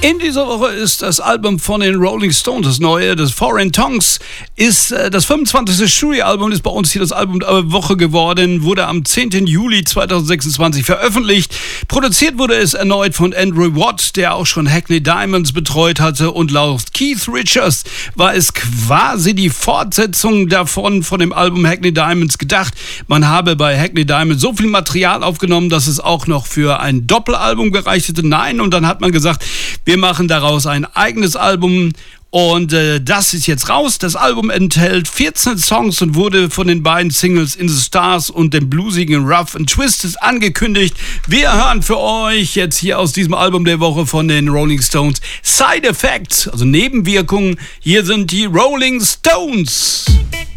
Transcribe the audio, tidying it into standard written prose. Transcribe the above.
In dieser Woche ist das Album von den Rolling Stones, das neue, das Foreign Tongues, ist das 25. Studioalbum, ist bei uns hier das Album der Woche geworden, wurde am 10. Juli 2026 veröffentlicht. Produziert wurde es erneut von Andrew Watt, der auch schon Hackney Diamonds betreut hatte, und laut Keith Richards war es quasi die Fortsetzung davon, von dem Album Hackney Diamonds gedacht. Man habe bei Hackney Diamonds so viel Material aufgenommen, dass es auch noch für ein Doppelalbum gereicht hätte. Nein, und dann hat man gesagt, wir machen daraus ein eigenes Album und das ist jetzt raus. Das Album enthält 14 Songs und wurde von den beiden Singles In the Stars und dem bluesigen Rough and Twisted angekündigt. Wir hören für euch jetzt hier aus diesem Album der Woche von den Rolling Stones Side Effects, also Nebenwirkungen. Hier sind die Rolling Stones.